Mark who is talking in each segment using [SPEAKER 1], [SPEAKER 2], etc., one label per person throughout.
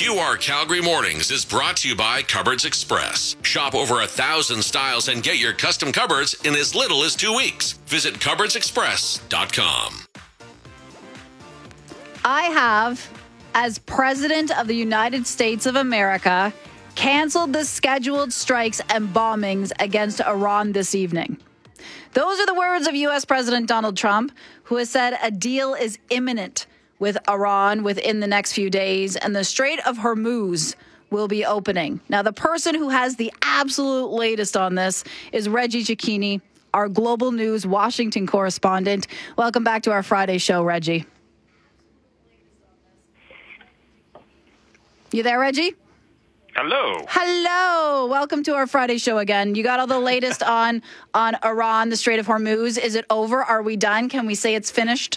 [SPEAKER 1] QR Calgary Mornings is brought to you by Cupboards Express. Shop over 1,000 styles and get your custom cupboards in as little as 2 weeks. Visit cupboardsexpress.com.
[SPEAKER 2] I have, as President of the United States of America, canceled the scheduled strikes and bombings against Iran this evening. Those are the words of U.S. President Donald Trump, who has said a deal is imminent with Iran within the next few days, and the Strait of Hormuz will be opening. Now, the person who has the absolute latest on this is Reggie Cecchini, our Global News Washington correspondent. Welcome back to our Friday show, Reggie. You there, Reggie?
[SPEAKER 3] Hello.
[SPEAKER 2] Hello. Welcome to our Friday show again. You got all the latest on Iran, the Strait of Hormuz. Is it over? Are we done? Can we say it's finished?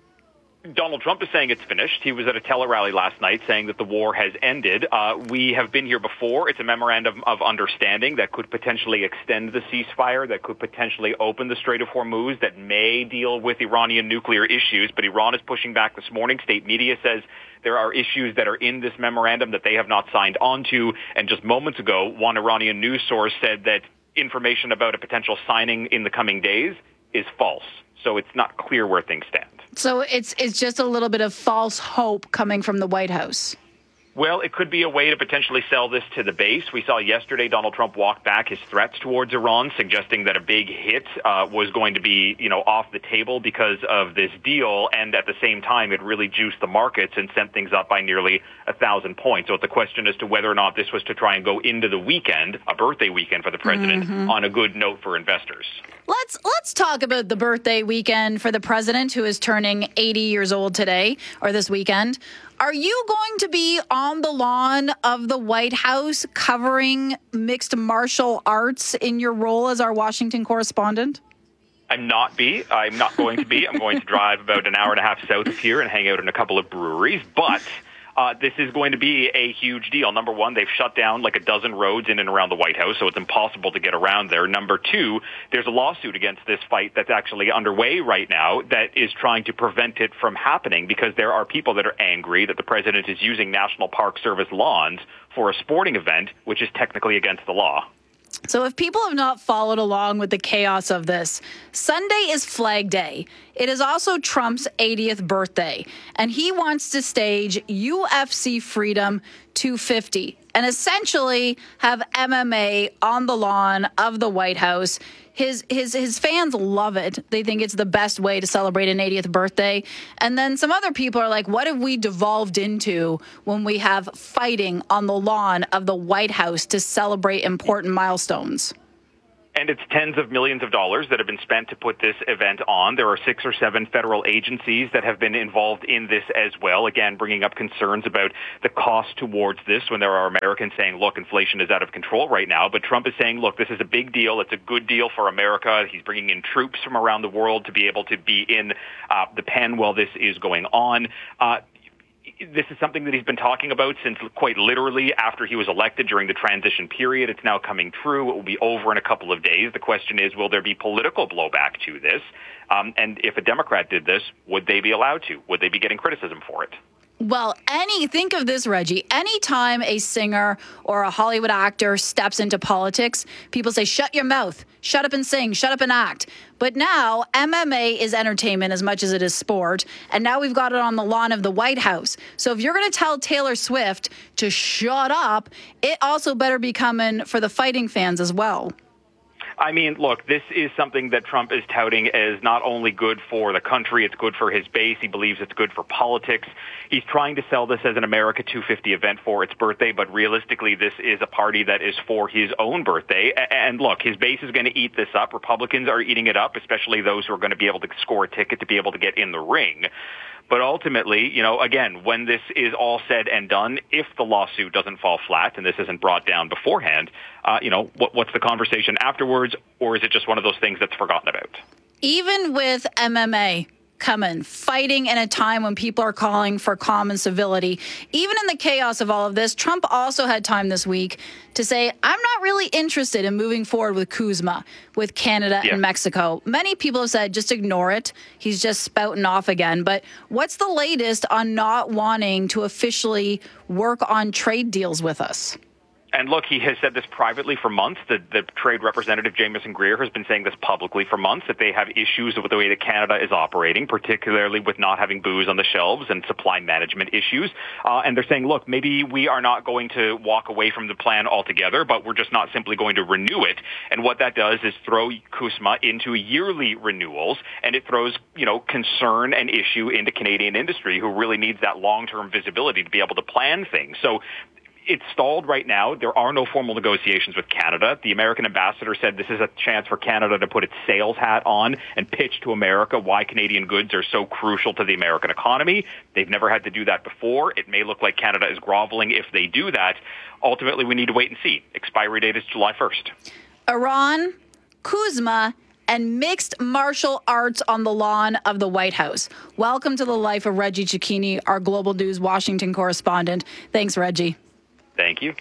[SPEAKER 3] Donald Trump is saying it's finished. He was at a tele-rally last night saying that the war has ended. We have been here before. It's a memorandum of understanding that could potentially extend the ceasefire, that could potentially open the Strait of Hormuz, that may deal with Iranian nuclear issues. But Iran is pushing back this morning. State media says there are issues that are in this memorandum that they have not signed on to. And just moments ago, one Iranian news source said that information about a potential signing in the coming days is false. So it's not clear where things stand.
[SPEAKER 2] So it's just a little bit of false hope coming from the White House.
[SPEAKER 3] Well, it could be a way to potentially sell this to the base. We saw yesterday Donald Trump walk back his threats towards Iran, suggesting that a big hit was going to be, off the table because of this deal. And at the same time, it really juiced the markets and sent things up by nearly 1,000 points. So it's a question as to whether or not this was to try and go into the weekend, a birthday weekend for the president, on a good note for investors.
[SPEAKER 2] Let's talk about the birthday weekend for the president, who is turning 80 years old today, or this weekend. Are you going to be on the lawn of the White House covering mixed martial arts in your role as our Washington correspondent?
[SPEAKER 3] I'm not going to be. I'm going to drive about an hour and a half south of here and hang out in a couple of breweries. But this is going to be a huge deal. Number one, they've shut down like a dozen roads in and around the White House, so it's impossible to get around there. Number two, there's a lawsuit against this fight that's actually underway right now that is trying to prevent it from happening, because there are people that are angry that the president is using National Park Service lawns for a sporting event, which is technically against the law.
[SPEAKER 2] So if people have not followed along with the chaos of this, Sunday is Flag Day. It is also Trump's 80th birthday, and he wants to stage UFC Freedom 250 and essentially have MMA on the lawn of the White House. His fans love it. They think it's the best way to celebrate an 80th birthday. And then some other people are like, what have we devolved into when we have fighting on the lawn of the White House to celebrate important milestones?
[SPEAKER 3] And it's tens of millions of dollars that have been spent to put this event on. There are 6 or 7 federal agencies that have been involved in this as well, again, bringing up concerns about the cost towards this when there are Americans saying, look, inflation is out of control right now. But Trump is saying, look, this is a big deal. It's a good deal for America. He's bringing in troops from around the world to be able to be in the pen while this is going on. This is something that he's been talking about since quite literally after he was elected during the transition period. It's now coming true. It will be over in a couple of days. The question is, will there be political blowback to this? And if a Democrat did this, would they be allowed to? Would they be getting criticism for it?
[SPEAKER 2] Well, think of this, Reggie. Anytime a singer or a Hollywood actor steps into politics, people say, shut your mouth, shut up and sing, shut up and act. But now MMA is entertainment as much as it is sport. And now we've got it on the lawn of the White House. So if you're going to tell Taylor Swift to shut up, it also better be coming for the fighting fans as well.
[SPEAKER 3] I mean, look, this is something that Trump is touting as not only good for the country, it's good for his base. He believes it's good for politics. He's trying to sell this as an America 250 event for its birthday, but realistically, this is a party that is for his own birthday. And look, his base is going to eat this up. Republicans are eating it up, especially those who are going to be able to score a ticket to be able to get in the ring. But ultimately, again, when this is all said and done, if the lawsuit doesn't fall flat and this isn't brought down beforehand, what's the conversation afterwards? Or is it just one of those things that's forgotten about?
[SPEAKER 2] Even with MMA, coming, fighting in a time when people are calling for common civility. Even in the chaos of all of this, Trump also had time this week to say, I'm not really interested in moving forward with CUSMA, with Canada and Mexico. Many people have said, just ignore it. He's just spouting off again. But what's the latest on not wanting to officially work on trade deals with us?
[SPEAKER 3] And look, he has said this privately for months. The trade representative, Jamieson Greer, has been saying this publicly for months, that they have issues with the way that Canada is operating, particularly with not having booze on the shelves and supply management issues. And they're saying, look, maybe we are not going to walk away from the plan altogether, but we're just not simply going to renew it. And what that does is throw CUSMA into yearly renewals, and it throws, concern and issue into Canadian industry, who really needs that long-term visibility to be able to plan things. So it's stalled right now. There are no formal negotiations with Canada. The American ambassador said this is a chance for Canada to put its sales hat on and pitch to America why Canadian goods are so crucial to the American economy. They've never had to do that before. It may look like Canada is groveling if they do that. Ultimately, we need to wait and see. Expiry date is July 1st.
[SPEAKER 2] Iran, CUSMA, and mixed martial arts on the lawn of the White House. Welcome to the life of Reggie Cecchini, our Global News Washington correspondent. Thanks, Reggie.
[SPEAKER 3] Thank you.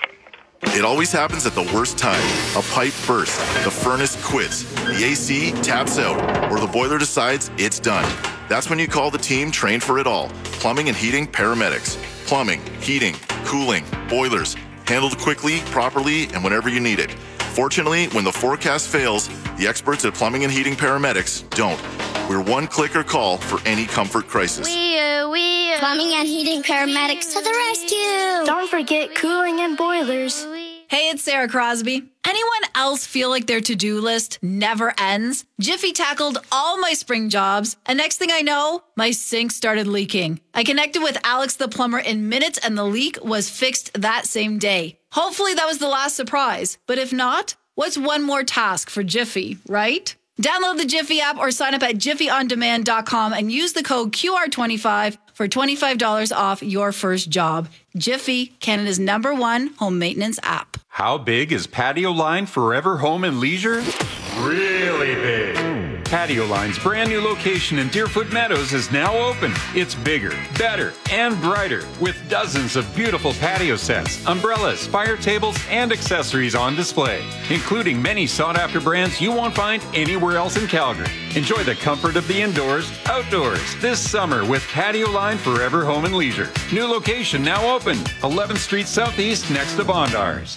[SPEAKER 4] It always happens at the worst time. A pipe bursts, the furnace quits, the AC taps out, or the boiler decides it's done. That's when you call the team trained for it all. Plumbing and heating paramedics. Plumbing, heating, cooling, boilers. Handled quickly, properly, and whenever you need it. Fortunately, when the forecast fails, the experts at Plumbing and Heating Paramedics don't. We're one clicker call for any comfort crisis.
[SPEAKER 5] Plumbing and Heating Paramedics to the rescue!
[SPEAKER 6] Don't forget cooling and boilers.
[SPEAKER 2] Hey, it's Sarah Crosby. Anyone else feel like their to-do list never ends? Jiffy tackled all my spring jobs, and next thing I know, my sink started leaking. I connected with Alex the plumber in minutes, and the leak was fixed that same day. Hopefully that was the last surprise, but if not, what's one more task for Jiffy, right? Download the Jiffy app or sign up at jiffyondemand.com and use the code QR25 for $25 off your first job. Jiffy, Canada's #1 home maintenance app.
[SPEAKER 7] How big is Patio Line Forever Home and Leisure? Really big. Patio Line's brand new location in Deerfoot Meadows is now open. It's bigger, better, and brighter with dozens of beautiful patio sets, umbrellas, fire tables, and accessories on display, including many sought-after brands you won't find anywhere else in Calgary. Enjoy the comfort of the indoors, outdoors this summer with Patio Line Forever Home and Leisure. New location now open, 11th Street Southeast next to Bondars.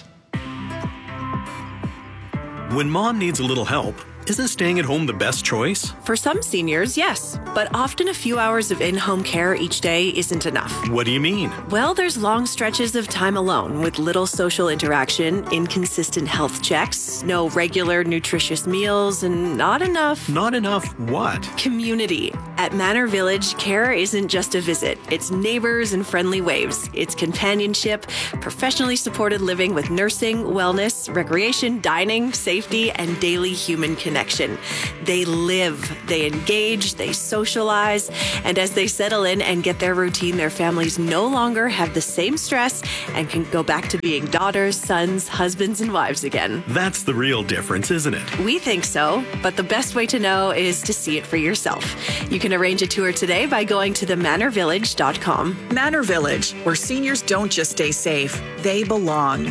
[SPEAKER 8] When mom needs a little help, isn't staying at home the best choice?
[SPEAKER 9] For some seniors, yes. But often a few hours of in-home care each day isn't enough.
[SPEAKER 8] What do you mean?
[SPEAKER 9] Well, there's long stretches of time alone with little social interaction, inconsistent health checks, no regular nutritious meals, and not enough...
[SPEAKER 8] Not enough what?
[SPEAKER 9] Community. At Manor Village, care isn't just a visit. It's neighbors and friendly waves. It's companionship, professionally supported living with nursing, wellness, recreation, dining, safety, and daily human connection. They live, they engage, they socialize, and as they settle in and get their routine, their families no longer have the same stress and can go back to being daughters, sons, husbands, and wives again.
[SPEAKER 8] That's the real difference, isn't it?
[SPEAKER 9] We think so, but the best way to know is to see it for yourself. You can arrange a tour today by going to themanorvillage.com.
[SPEAKER 10] Manor Village, where seniors don't just stay safe, they belong.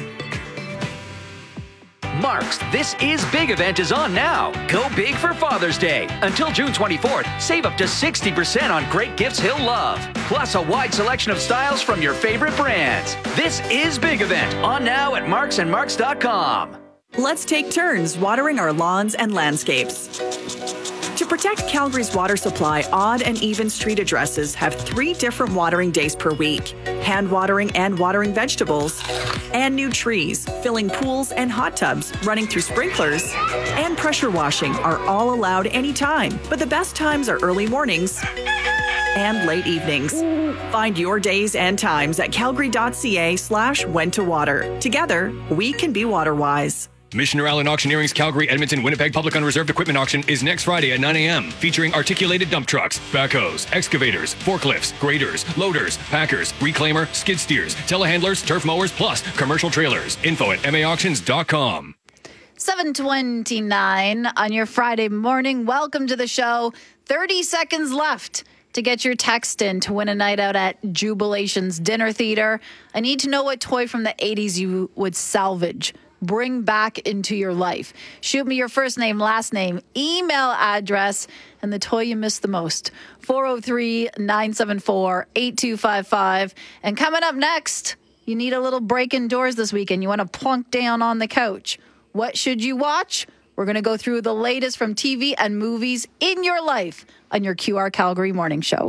[SPEAKER 11] Mark's This Is Big event is on now. Go big for Father's Day. Until June 24th, save up to 60% on great gifts he'll love. Plus a wide selection of styles from your favorite brands. This Is Big event on now at marksandmarks.com.
[SPEAKER 10] Let's take turns watering our lawns and landscapes. To protect Calgary's water supply, odd and even street addresses have 3 different watering days per week. Hand watering and watering vegetables, and new trees, filling pools and hot tubs, running through sprinklers, and pressure washing are all allowed anytime. But the best times are early mornings and late evenings. Find your days and times at calgary.ca/when-to-water. Together, we can be water-wise.
[SPEAKER 12] Missioner Allen Auctioneering's Calgary, Edmonton, Winnipeg Public Unreserved Equipment Auction is next Friday at 9 a.m. featuring articulated dump trucks, backhoes, excavators, forklifts, graders, loaders, packers, reclaimer, skid steers, telehandlers, turf mowers, plus commercial trailers. Info at maauctions.com.
[SPEAKER 2] 7:29 on your Friday morning. Welcome to the show. 30 seconds left to get your text in to win a night out at Jubilation's Dinner Theater. I need to know what toy from the 80s you would salvage, bring back into your life. Shoot me your first name, last name, email address, and the toy you miss the most. 403-974-8255. And coming up next, you need a little break indoors this weekend. You want to plunk down on the couch. What should you watch? We're going to go through the latest from TV and movies in your life on your QR Calgary Morning Show.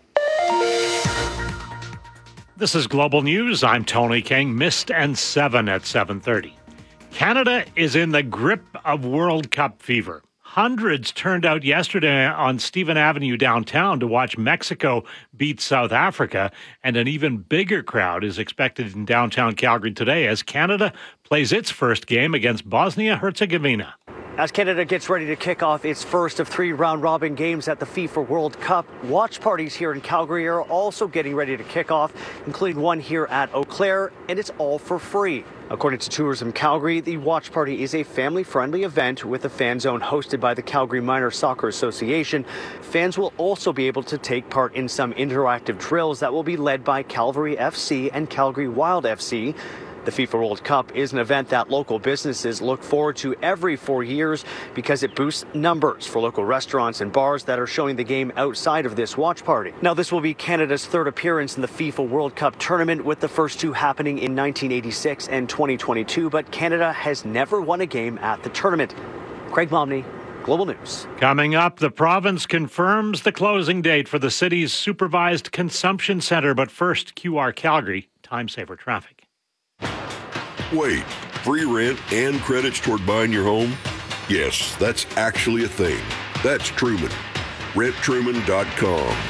[SPEAKER 13] This is Global News. I'm Tony King. Mist and 7 at 7:30. Canada is in the grip of World Cup fever. Hundreds turned out yesterday on Stephen Avenue downtown to watch Mexico beat South Africa, and an even bigger crowd is expected in downtown Calgary today as Canada plays its first game against Bosnia-Herzegovina.
[SPEAKER 14] As Canada gets ready to kick off its first of 3 round-robin games at the FIFA World Cup, watch parties here in Calgary are also getting ready to kick off, including one here at Eau Claire, and it's all for free. According to Tourism Calgary, the watch party is a family-friendly event with a fan zone hosted by the Calgary Minor Soccer Association. Fans will also be able to take part in some interactive drills that will be led by Calgary FC and Calgary Wild FC. The FIFA World Cup is an event that local businesses look forward to every 4 years because it boosts numbers for local restaurants and bars that are showing the game outside of this watch party. Now, this will be Canada's third appearance in the FIFA World Cup tournament, with the first 2 happening in 1986 and 2022, but Canada has never won a game at the tournament. Craig Momney, Global News.
[SPEAKER 13] Coming up, the province confirms the closing date for the city's supervised consumption centre, but first, QR Calgary, time saver traffic.
[SPEAKER 15] Wait, free rent and credits toward buying your home? Yes, that's actually a thing. That's Truman. RentTruman.com.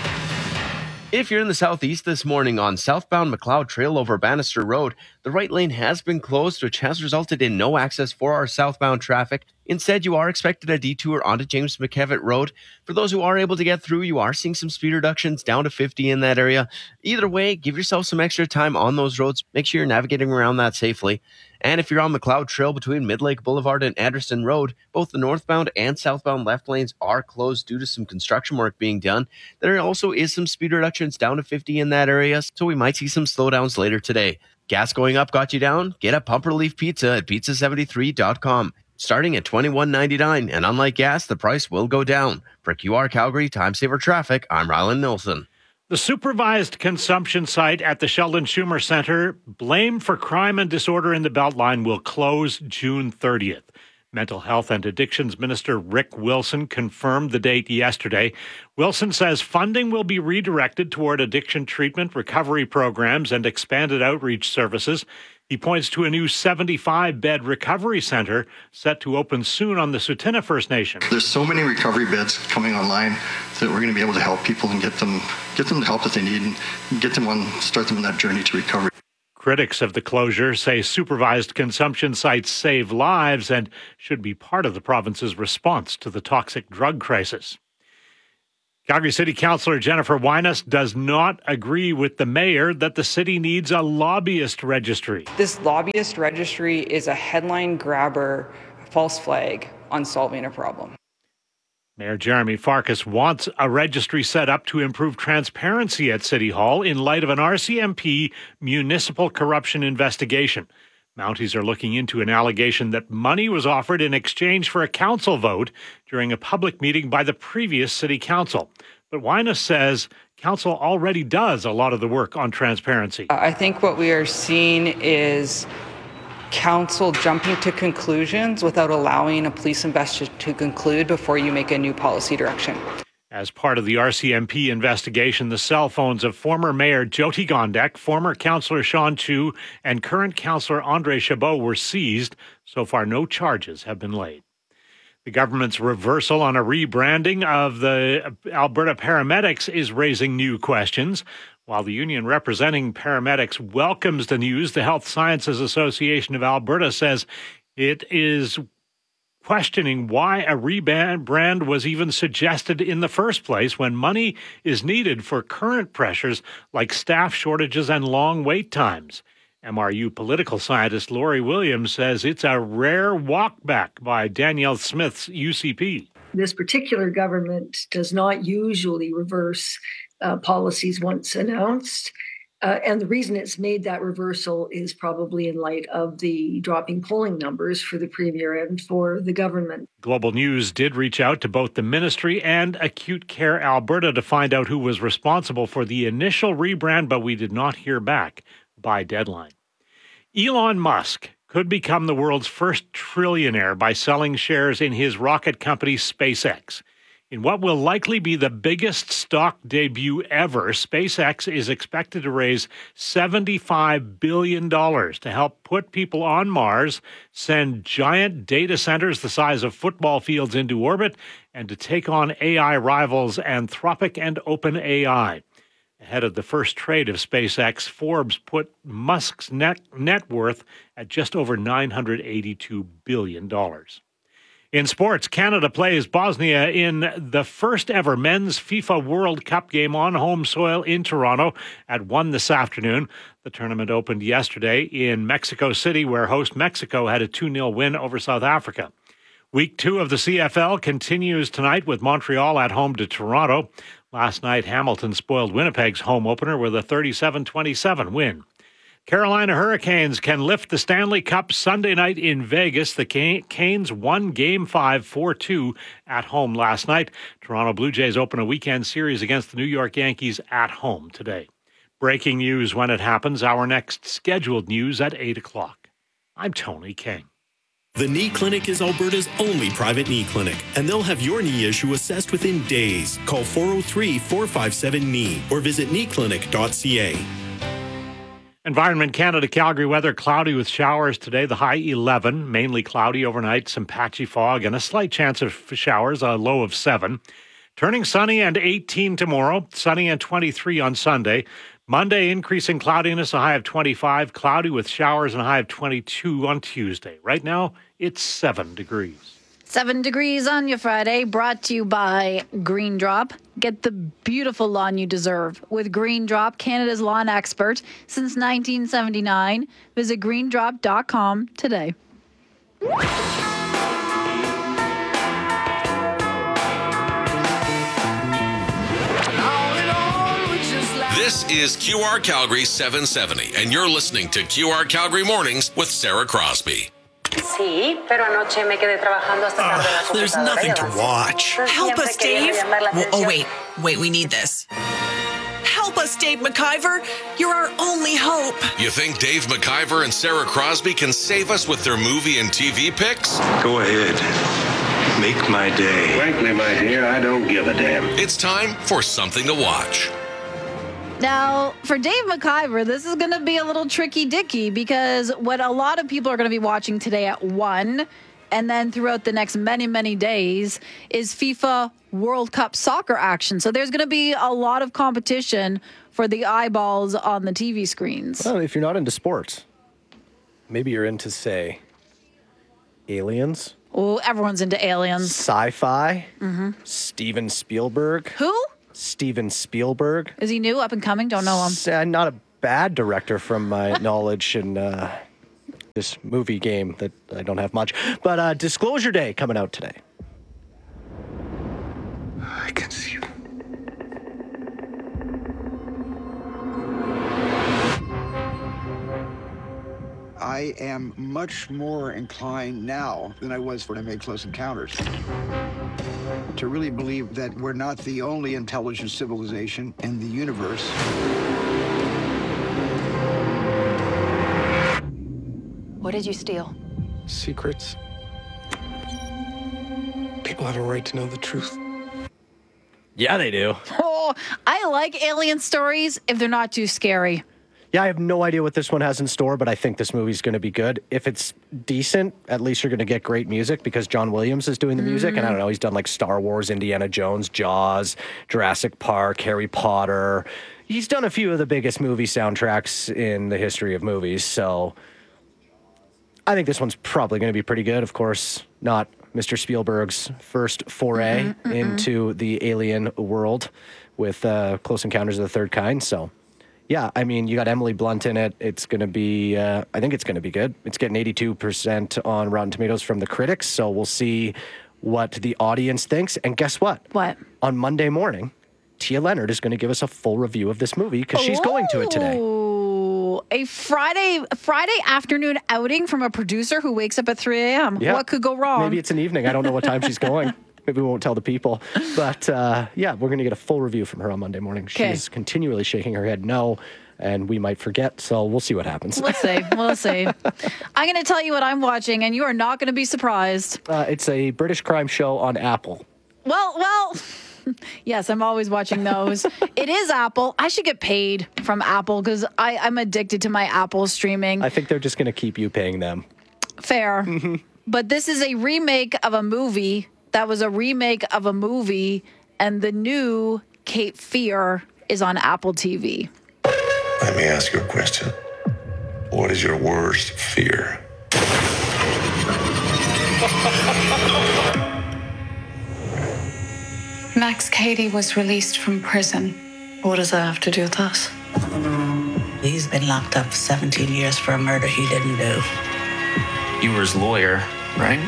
[SPEAKER 16] If you're in the southeast this morning on southbound McLeod Trail over Bannister Road, the right lane has been closed, which has resulted in no access for our southbound traffic. Instead, you are expected a detour onto James McKevitt Road. For those who are able to get through, you are seeing some speed reductions down to 50 in that area. Either way, give yourself some extra time on those roads. Make sure you're navigating around that safely. And if you're on McLeod Trail between Midlake Boulevard and Anderson Road, both the northbound and southbound left lanes are closed due to some construction work being done. There also is some speed reductions down to 50 in that area, so we might see some slowdowns later today. Gas going up got you down? Get a Pump Relief Pizza at pizza73.com. Starting at $21.99, and unlike gas, the price will go down. For QR Calgary Time Saver Traffic, I'm Rylan Nilsson.
[SPEAKER 13] The supervised consumption site at the Sheldon Schumer Center, blamed for crime and disorder in the Beltline, will close June 30th. Mental Health and Addictions Minister Rick Wilson confirmed the date yesterday. Wilson says funding will be redirected toward addiction treatment, recovery programs, and expanded outreach services. He points to a new 75-bed recovery center set to open soon on the Tsuut'ina First Nation.
[SPEAKER 17] There's so many recovery beds coming online that we're going to be able to help people and get them the help that they need and start them on that journey to recovery.
[SPEAKER 13] Critics of the closure say supervised consumption sites save lives and should be part of the province's response to the toxic drug crisis. Calgary City Councillor Jennifer Winus does not agree with the mayor that the city needs a lobbyist registry.
[SPEAKER 18] This lobbyist registry is a headline grabber, false flag on solving a problem.
[SPEAKER 13] Mayor Jeremy Farkas wants a registry set up to improve transparency at City Hall in light of an RCMP municipal corruption investigation. Mounties are looking into an allegation that money was offered in exchange for a council vote during a public meeting by the previous city council. But Winus says council already does a lot of the work on transparency.
[SPEAKER 18] I think what we are seeing is council jumping to conclusions without allowing a police investigation to conclude before you make a new policy direction.
[SPEAKER 13] As part of the RCMP investigation, the cell phones of former Mayor Jyoti Gondek, former Councillor Sean Chu, and current Councillor Andre Chabot were seized. So far, no charges have been laid. The government's reversal on a rebranding of the Alberta paramedics is raising new questions. While the union representing paramedics welcomes the news, the Health Sciences Association of Alberta says it is questioning why a rebrand was even suggested in the first place when money is needed for current pressures like staff shortages and long wait times. MRU political scientist Laurie Williams says it's a rare walkback by Danielle Smith's UCP.
[SPEAKER 19] This particular government does not usually reverse policies once announced. And the reason it's made that reversal is probably in light of the dropping polling numbers for the Premier and for the government.
[SPEAKER 13] Global News did reach out to both the ministry and Acute Care Alberta to find out who was responsible for the initial rebrand, but we did not hear back by deadline. Elon Musk could become the world's first trillionaire by selling shares in his rocket company SpaceX. In what will likely be the biggest stock debut ever, SpaceX is expected to raise $75 billion to help put people on Mars, send giant data centers the size of football fields into orbit, and to take on AI rivals Anthropic and OpenAI. Ahead of the first trade of SpaceX, Forbes put Musk's net worth at just over $982 billion. In sports, Canada plays Bosnia in the first ever men's FIFA World Cup game on home soil in Toronto at 1 this afternoon. The tournament opened yesterday in Mexico City, where host Mexico had a 2-0 win over South Africa. Week 2 of the CFL continues tonight with Montreal at home to Toronto. Last night, Hamilton spoiled Winnipeg's home opener with a 37-27 win. Carolina Hurricanes can lift the Stanley Cup Sunday night in Vegas. The Canes won Game 5 4-2 at home last night. Toronto Blue Jays open a weekend series against the New York Yankees at home today. Breaking news when it happens. Our next scheduled news at 8 o'clock. I'm Tony King.
[SPEAKER 8] The Knee Clinic is Alberta's only private knee clinic, and they'll have your knee issue assessed within days. Call 403-457-KNEE or visit kneeclinic.ca.
[SPEAKER 13] Environment Canada Calgary weather, cloudy with showers today, the high 11, mainly cloudy overnight, some patchy fog and a slight chance of showers, a low of 7. Turning sunny and 18 tomorrow, sunny and 23 on Sunday. Monday, increasing cloudiness, a high of 25, cloudy with showers and a high of 22 on Tuesday. Right now, it's 7 degrees.
[SPEAKER 2] 7 degrees on your Friday, brought to you by Green Drop. Get the beautiful lawn you deserve with Green Drop, Canada's lawn expert since 1979. Visit greendrop.com today.
[SPEAKER 1] This is QR Calgary 770, and you're listening to QR Calgary Mornings with Sarah Crosby.
[SPEAKER 20] There's nothing to watch. Help us, Dave. Wait, we need this. Help us, Dave McIver. You're our only hope.
[SPEAKER 1] You think Dave McIver and Sarah Crosby can save us with their movie and TV picks?
[SPEAKER 21] Go ahead. Make my day. Frankly, my dear, I don't give a damn.
[SPEAKER 1] It's time for something to watch.
[SPEAKER 2] Now, for Dave McIver, this is going to be a little tricky-dicky because what a lot of people are going to be watching today at 1 and then throughout the next many, many days is FIFA World Cup soccer action. So there's going to be a lot of competition for the eyeballs on the TV screens.
[SPEAKER 22] Well, if you're not into sports, maybe you're into, say, aliens.
[SPEAKER 2] Oh, everyone's into aliens.
[SPEAKER 22] Sci-fi. Mm-hmm. Steven Spielberg.
[SPEAKER 2] Who?
[SPEAKER 22] Steven Spielberg.
[SPEAKER 2] Is he new, up and coming? Don't know him.
[SPEAKER 22] Not a bad director from my knowledge in this movie game that I don't have much. But Disclosure Day coming out today.
[SPEAKER 21] I can see you.
[SPEAKER 23] I am much more inclined now than I was when I made Close Encounters to really believe that we're not the only intelligent civilization in the universe.
[SPEAKER 24] What did you steal?
[SPEAKER 21] Secrets. People have a right to know the truth.
[SPEAKER 22] Yeah, they do.
[SPEAKER 2] Oh, I like alien stories if they're not too scary.
[SPEAKER 22] Yeah, I have no idea what this one has in store, but I think this movie's going to be good. If it's decent, at least you're going to get great music because John Williams is doing the music. And I don't know, he's done like Star Wars, Indiana Jones, Jaws, Jurassic Park, Harry Potter. He's done a few of the biggest movie soundtracks in the history of movies. So I think this one's probably going to be pretty good. Of course, not Mr. Spielberg's first foray into the alien world with Close Encounters of the Third Kind. So yeah, I mean, you got Emily Blunt in it. It's going to be, I think it's going to be good. It's getting 82% on Rotten Tomatoes from the critics, so we'll see what the audience thinks. And guess what?
[SPEAKER 2] What?
[SPEAKER 22] On Monday morning, Tia Leonard is going to give us a full review of this movie because she's going to it today.
[SPEAKER 2] A Friday afternoon outing from a producer who wakes up at 3 a.m.
[SPEAKER 22] Yeah.
[SPEAKER 2] What could go wrong?
[SPEAKER 22] Maybe it's an evening. I don't know what time she's going. Maybe we won't tell the people. But yeah, we're going to get a full review from her on Monday morning. She's continually shaking her head no, and we might forget. So we'll see what happens.
[SPEAKER 2] We'll see. I'm going to tell you what I'm watching, and you are not going to be surprised.
[SPEAKER 22] It's a British crime show on Apple.
[SPEAKER 2] Well, yes, I'm always watching those. It is Apple. I should get paid from Apple because I'm addicted to my Apple streaming.
[SPEAKER 22] I think they're just going to keep you paying them.
[SPEAKER 2] Fair. But this is a remake of a movie that was a remake of a movie, and the new Cape Fear is on Apple TV.
[SPEAKER 21] Let me ask you a question. What is your worst fear?
[SPEAKER 3] Max Cady was released from prison. What does that have to do with us?
[SPEAKER 4] He's been locked up 17 years for a murder he didn't do.
[SPEAKER 5] You were his lawyer, right?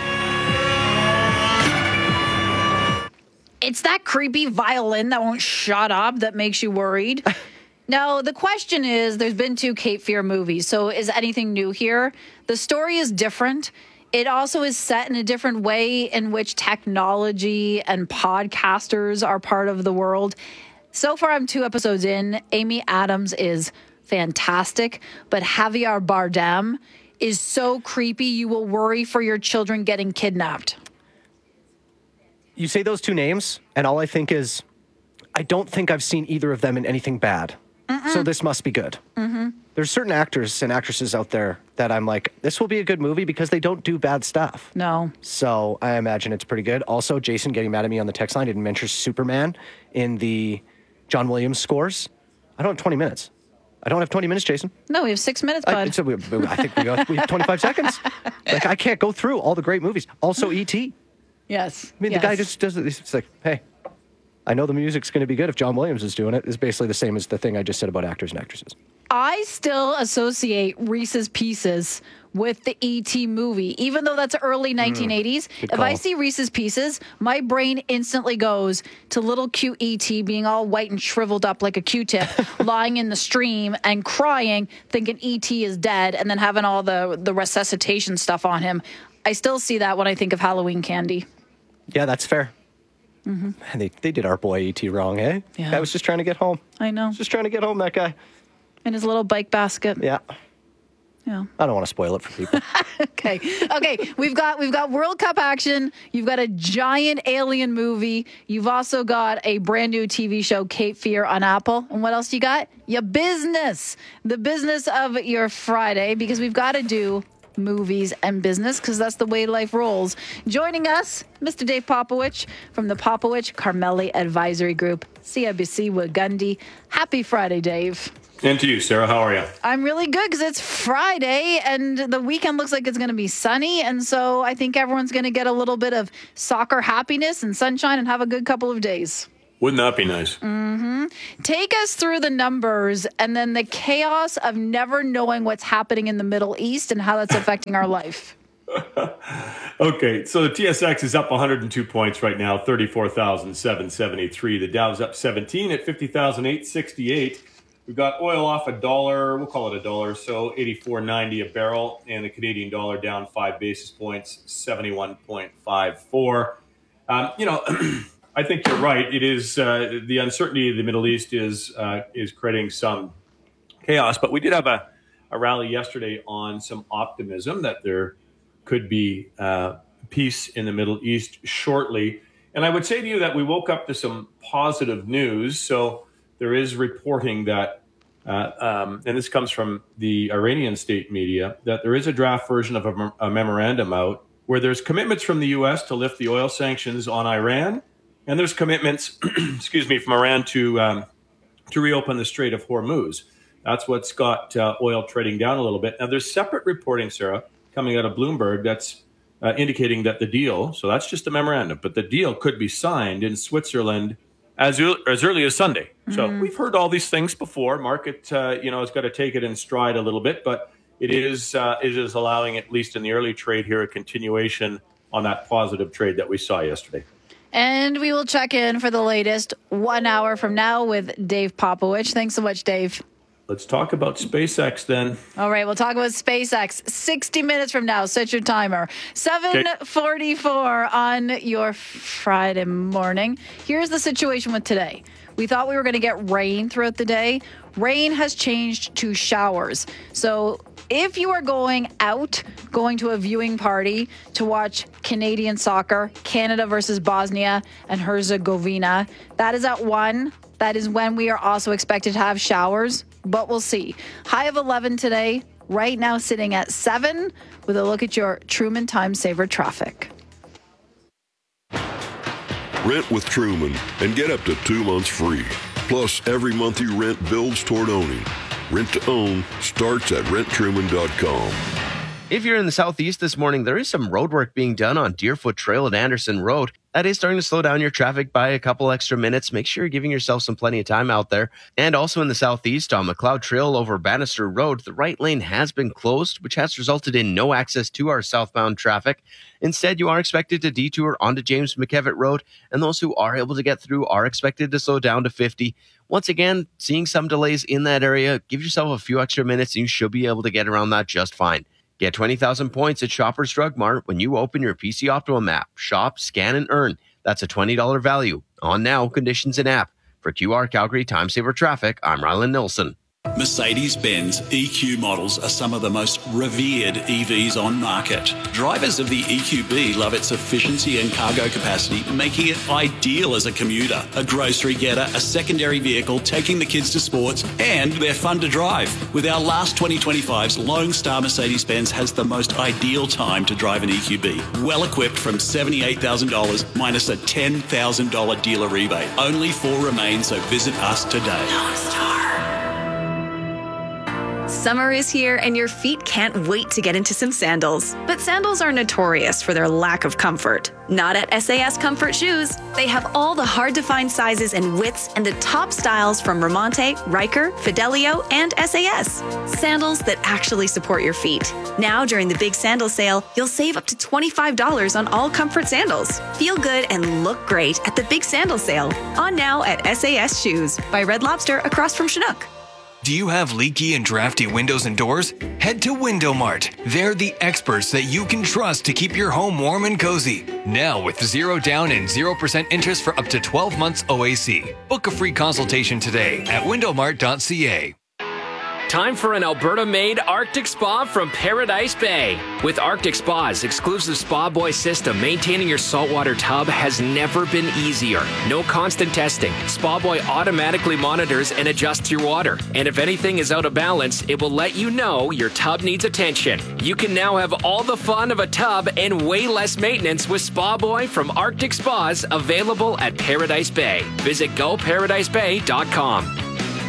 [SPEAKER 2] It's that creepy violin that won't shut up that makes you worried. Now, the question is, there's been 2 Cape Fear movies, so is anything new here? The story is different. It also is set in a different way in which technology and podcasters are part of the world. So far, I'm 2 episodes in. Amy Adams is fantastic, but Javier Bardem is so creepy you will worry for your children getting kidnapped.
[SPEAKER 22] You say those 2 names, and all I think is, I don't think I've seen either of them in anything bad. So this must be good. There's certain actors and actresses out there that I'm like, this will be a good movie because they don't do bad stuff.
[SPEAKER 2] No.
[SPEAKER 22] So I imagine it's pretty good. Also, Jason getting mad at me on the text line didn't mention Superman in the John Williams scores. I don't have 20 minutes. I don't have 20 minutes, Jason.
[SPEAKER 2] No, we have 6 minutes, bud.
[SPEAKER 22] I think we have 25 seconds. Like, I can't go through all the great movies. Also, E.T.
[SPEAKER 2] Yes.
[SPEAKER 22] I mean, the guy just does it. It's like, hey, I know the music's going to be good if John Williams is doing it. It's basically the same as the thing I just said about actors and actresses.
[SPEAKER 2] I still associate Reese's Pieces with the E.T. movie, even though that's early 1980s. If I see Reese's Pieces, my brain instantly goes to little cute E.T. being all white and shriveled up like a Q-tip, lying in the stream and crying, thinking E.T. is dead, and then having all the resuscitation stuff on him. I still see that when I think of Halloween Candy.
[SPEAKER 22] Yeah, that's fair. And they did our boy E.T. wrong, eh?
[SPEAKER 2] Yeah.
[SPEAKER 22] Guy was just trying to get home.
[SPEAKER 2] I know.
[SPEAKER 22] Just trying to get home, that guy.
[SPEAKER 2] In his little bike basket.
[SPEAKER 22] Yeah.
[SPEAKER 2] Yeah.
[SPEAKER 22] I don't want to spoil it for people.
[SPEAKER 2] Okay. We've got World Cup action. You've got a giant alien movie. You've also got a brand new TV show, Cape Fear, on Apple. And what else you got? Your business. The business of your Friday, because we've got to do movies and business because that's the way life rolls. Joining us, Mr. Dave Popowich from the Popowich Carmeli Advisory Group, CIBC Wigundy. Happy Friday, Dave.
[SPEAKER 6] And to you, Sarah. How are you?
[SPEAKER 2] I'm really good because it's Friday and the weekend looks like it's going to be sunny. And so I think everyone's going to get a little bit of soccer happiness and sunshine and have a good couple of days.
[SPEAKER 6] Wouldn't that be nice?
[SPEAKER 2] Take us through the numbers and then the chaos of never knowing what's happening in the Middle East and how that's affecting our life.
[SPEAKER 6] Okay, so the TSX is up 102 points right now, 34,773. The Dow's up 17 at 50,868. We've got oil off $1, we'll call it $1, so 84.90 a barrel, and the Canadian dollar down 5 basis points, 71.54. I think you're right. It is the uncertainty of the Middle East is creating some chaos, but we did have a rally yesterday on some optimism that there could be peace in the Middle East shortly. And I would say to you that we woke up to some positive news. So there is reporting that, and this comes from the Iranian state media, that there is a draft version of a memorandum out where there's commitments from the U.S. to lift the oil sanctions on Iran. And there's commitments, from Iran to reopen the Strait of Hormuz. That's what's got oil trading down a little bit. Now, there's separate reporting, Sarah, coming out of Bloomberg that's indicating that the deal, so that's just a memorandum, but the deal could be signed in Switzerland as early as Sunday. So we've heard all these things before. Market, has got to take it in stride a little bit, but it is allowing, at least in the early trade here, a continuation on that positive trade that we saw yesterday.
[SPEAKER 2] And we will check in for the latest 1 hour from now with Dave Popowich. Thanks so much, Dave.
[SPEAKER 6] Let's talk about SpaceX then.
[SPEAKER 2] All right, we'll talk about SpaceX 60 minutes from now. Set your timer. 7:44 on your Friday morning. Here's the situation with today. We thought we were going to get rain throughout the day. Rain has changed to showers. So if you are going to a viewing party to watch Canadian soccer, Canada versus Bosnia and Herzegovina, that is at 1. That is when we are also expected to have showers, but we'll see. High of 11 today, right now sitting at 7 with a look at your Truman Time Saver traffic.
[SPEAKER 15] Rent with Truman and get up to 2 months free. Plus, every month you rent builds toward owning. Rent to own starts at renttruman.com.
[SPEAKER 16] If you're in the southeast this morning, there is some road work being done on Deerfoot Trail at Anderson Road. That is starting to slow down your traffic by a couple extra minutes. Make sure you're giving yourself plenty of time out there. And also in the southeast on McLeod Trail over Bannister Road, the right lane has been closed, which has resulted in no access to our southbound traffic. Instead, you are expected to detour onto James McKevitt Road, and those who are able to get through are expected to slow down to 50. Once again, seeing some delays in that area, give yourself a few extra minutes and you should be able to get around that just fine. Get 20,000 points at Shoppers Drug Mart when you open your PC Optimum app. Shop, scan, and earn. That's a $20 value. On now, conditions in app. For QR Calgary Time Saver Traffic, I'm Ryland Nilsson.
[SPEAKER 7] Mercedes-Benz EQ models are some of the most revered EVs on market. Drivers of the EQB love its efficiency and cargo capacity, making it ideal as a commuter, a grocery getter, a secondary vehicle, taking the kids to sports, and they're fun to drive. With our last 2025's Lone Star Mercedes-Benz has the most ideal time to drive an EQB. Well equipped from $78,000 minus a $10,000 dealer rebate. Only 4 remain, so visit us today.
[SPEAKER 9] Lone Star. Summer is here and your feet can't wait to get into some sandals. But sandals are notorious for their lack of comfort. Not at SAS Comfort Shoes. They have all the hard-to-find sizes and widths and the top styles from Ramonte, Riker, Fidelio, and SAS. Sandals that actually support your feet. Now, during the big sandal sale, you'll save up to $25 on all comfort sandals. Feel good and look great at the big sandal sale. On now at SAS Shoes by Red Lobster across from Chinook.
[SPEAKER 12] Do you have leaky and drafty windows and doors? Head to Window Mart. They're the experts that you can trust to keep your home warm and cozy. Now with 0 down and 0% interest for up to 12 months OAC. Book a free consultation today at windowmart.ca.
[SPEAKER 10] Time for an Alberta-made Arctic Spa from Paradise Bay. With Arctic Spa's exclusive Spa Boy system, maintaining your saltwater tub has never been easier. No constant testing. Spa Boy automatically monitors and adjusts your water. And if anything is out of balance, it will let you know your tub needs attention. You can now have all the fun of a tub and way less maintenance with Spa Boy from Arctic Spas, available at Paradise Bay. Visit goparadisebay.com.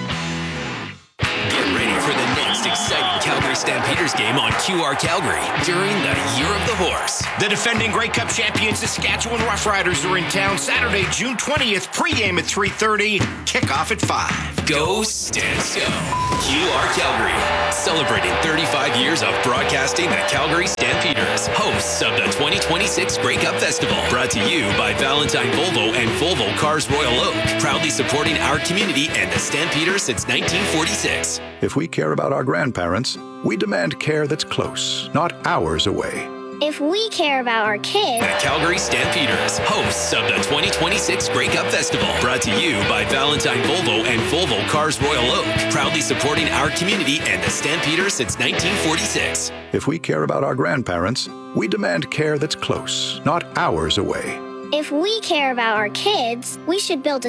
[SPEAKER 1] Get ready for the next exciting Calgary Stampeders game on QR Calgary during the Year of the Horse.
[SPEAKER 11] The defending Grey Cup champions Saskatchewan Roughriders are in town Saturday, June 20th, pregame at 3:30, kickoff at 5.
[SPEAKER 1] Go Stamps Go! QR Calgary, celebrating 35 years of broadcasting the Calgary Stampeders, hosts of the 2026 Grey Cup Festival. Brought to you by Valentine Volvo and Volvo Cars Royal Oak, proudly supporting our community and the Stampeders since 1946.
[SPEAKER 25] If we care about our grandparents, we demand care that's close, not hours away.
[SPEAKER 26] If we care about our kids...
[SPEAKER 1] The Calgary Stampeders, hosts of the 2026 Grey Cup Festival. Brought to you by Valentine Volvo and Volvo Cars Royal Oak, proudly supporting our community and the Stampeders since 1946.
[SPEAKER 25] If we care about our grandparents, we demand care that's close, not hours away.
[SPEAKER 26] If we care about our kids, we should build a